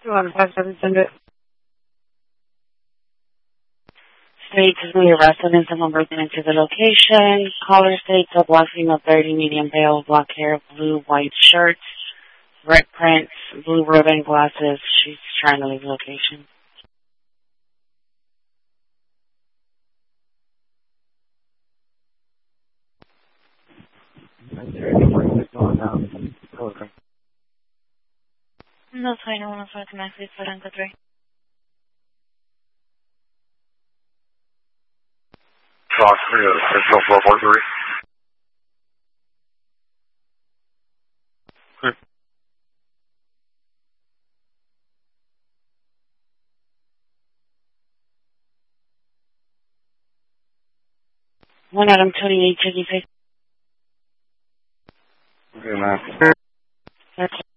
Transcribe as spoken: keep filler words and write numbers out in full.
one five seven send it. States is your residence and number into the location. Caller states a black female thirty, medium pale, black hair, blue, white shirt, red prints, blue ribbon glasses. She's trying to leave the location. No, sorry, no one else want to connect with Franco three. Talk three, there's no four four three. One Adam twenty-eight, Jiggy Face. Okay, man. That's